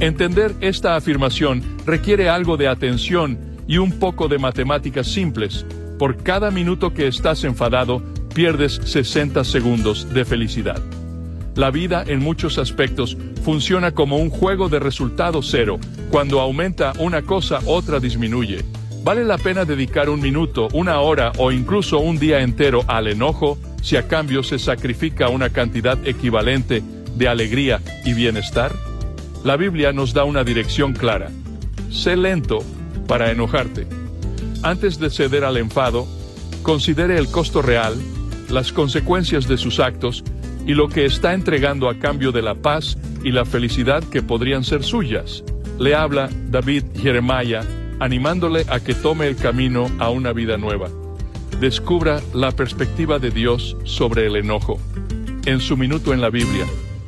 Entender esta afirmación requiere algo de atención y un poco de matemáticas simples. Por cada minuto que estás enfadado, pierdes 60 segundos de felicidad. La vida en muchos aspectos funciona como un juego de resultado cero. Cuando aumenta una cosa, otra disminuye. ¿Vale la pena dedicar un minuto, una hora o incluso un día entero al enojo si a cambio se sacrifica una cantidad equivalente de alegría y bienestar? La Biblia nos da una dirección clara. Sé lento para enojarte. Antes de ceder al enfado, considere el costo real, las consecuencias de sus actos y lo que está entregando a cambio de la paz y la felicidad que podrían ser suyas. Le habla David Jeremiah, animándole a que tome el camino a una vida nueva. Descubra la perspectiva de Dios sobre el enojo. En su minuto en la Biblia.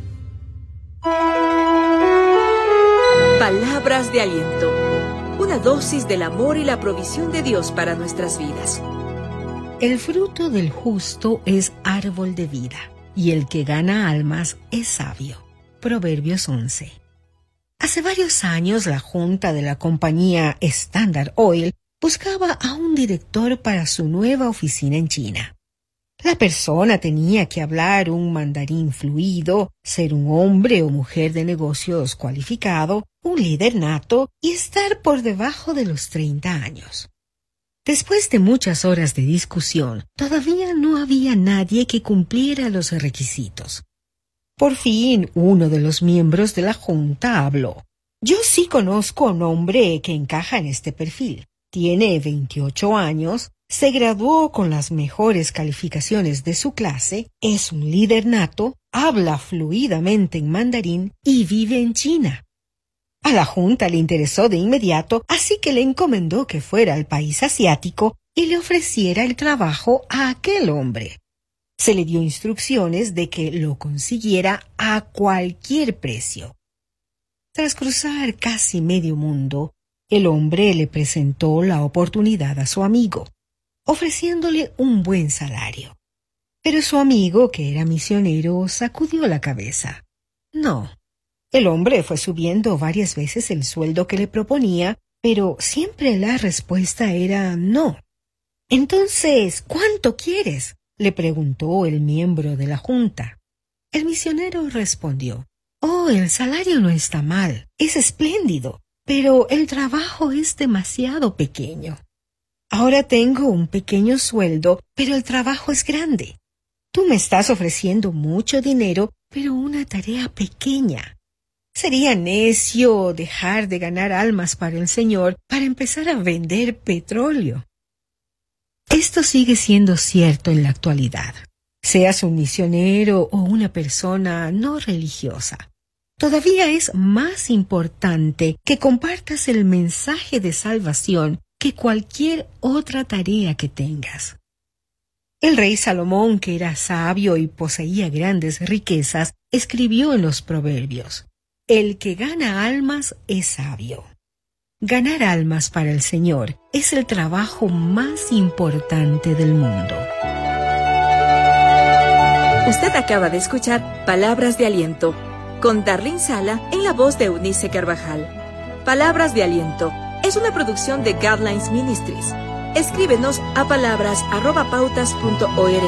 Palabras de aliento. Una dosis del amor y la provisión de Dios para nuestras vidas. El fruto del justo es árbol de vida, y el que gana almas es sabio. Proverbios 11. Hace varios años la junta de la compañía Standard Oil buscaba a un director para su nueva oficina en China. La persona tenía que hablar un mandarín fluido, ser un hombre o mujer de negocios cualificado, un líder nato y estar por debajo de los 30 años. Después de muchas horas de discusión, todavía no había nadie que cumpliera los requisitos. Por fin, uno de los miembros de la junta habló. Yo sí conozco a un hombre que encaja en este perfil. Tiene 28 años, se graduó con las mejores calificaciones de su clase, es un líder nato, habla fluidamente en mandarín y vive en China. A la junta le interesó de inmediato, así que le encomendó que fuera al país asiático y le ofreciera el trabajo a aquel hombre. Se le dio instrucciones de que lo consiguiera a cualquier precio. Tras cruzar casi medio mundo, el hombre le presentó la oportunidad a su amigo, ofreciéndole un buen salario. Pero su amigo, que era misionero, sacudió la cabeza. No. El hombre fue subiendo varias veces el sueldo que le proponía, pero siempre la respuesta era no. Entonces, ¿cuánto quieres?, le preguntó el miembro de la junta. El misionero respondió, «Oh, el salario no está mal, es espléndido, pero el trabajo es demasiado pequeño. Ahora tengo un pequeño sueldo, pero el trabajo es grande. Tú me estás ofreciendo mucho dinero, pero una tarea pequeña. Sería necio dejar de ganar almas para el Señor para empezar a vender petróleo». Esto sigue siendo cierto en la actualidad. Seas un misionero o una persona no religiosa, todavía es más importante que compartas el mensaje de salvación que cualquier otra tarea que tengas. El rey Salomón, que era sabio y poseía grandes riquezas, escribió en los Proverbios: «El que gana almas es sabio». Ganar almas para el Señor es el trabajo más importante del mundo. Usted acaba de escuchar Palabras de Aliento, con Darlene Sala en la voz de Eunice Carvajal. Palabras de Aliento es una producción de Guidelines Ministries. Escríbenos a palabras@pautas.org.